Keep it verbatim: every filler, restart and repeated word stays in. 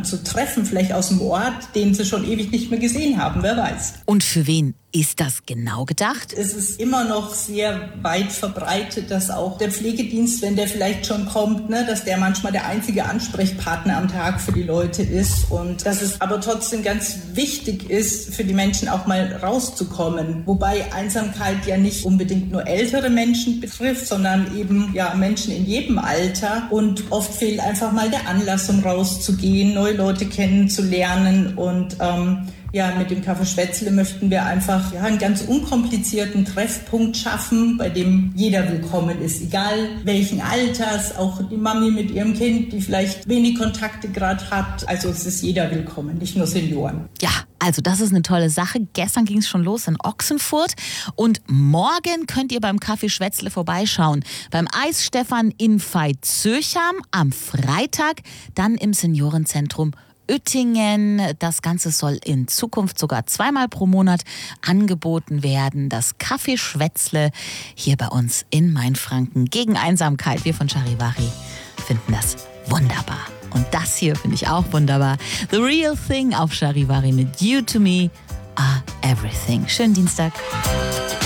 zu treffen, vielleicht aus dem Ort, den sie schon ewig nicht mehr gesehen haben, wer weiß. Und für wen ist das genau gedacht? Es ist immer noch sehr weit verbreitet, dass auch der Pflegedienst, wenn der vielleicht schon kommt, ne, dass der manchmal der einzige Ansprechpartner am Tag für die Leute ist und dass es aber trotzdem ganz wichtig ist, für die Menschen auch mal rauszukommen. Wobei Einsamkeit ja nicht unbedingt nur ältere Menschen betrifft, sondern eben ja Menschen in jedem Alter und oft fehlt einfach mal der Anlass, um rauszugehen, neue Leute kennenzulernen und ähm, ja, mit dem Café Schwätzle möchten wir einfach ja, einen ganz unkomplizierten Treffpunkt schaffen, bei dem jeder willkommen ist, egal welchen Alters, auch die Mami mit ihrem Kind, die vielleicht wenig Kontakte gerade hat. Also es ist jeder willkommen, nicht nur Senioren. Ja, also das ist eine tolle Sache. Gestern ging es schon los in Ochsenfurt und morgen könnt ihr beim Café Schwätzle vorbeischauen. Beim Eis Stefan in Veitshöchheim am Freitag, dann im Seniorenzentrum Uettingen. Das Ganze soll in Zukunft sogar zweimal pro Monat angeboten werden. Das Café Schwätzle hier bei uns in Mainfranken gegen Einsamkeit. Wir von Charivari finden das wunderbar. Und das hier finde ich auch wunderbar. The Real Thing auf Charivari mit You to Me Are Everything. Schönen Dienstag.